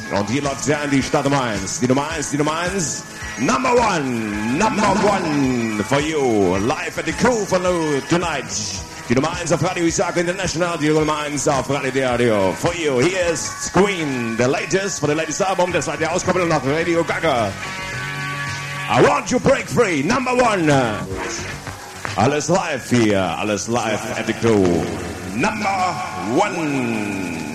Und hier läuft sehr an die Stadt Nummer 1. Die Nummer 1, die Nummer 1. Number one for you. Live at the Crew for you tonight. Die Nummer 1 auf Radio Isaac International. Die Nummer 1 auf Radio for you. Hier ist Queen, the latest, for the latest Album. Das war die Auskopplung nach Radio Gaga. I want you break free. Number 1. Alles live hier. Alles live at the Crew. Number 1.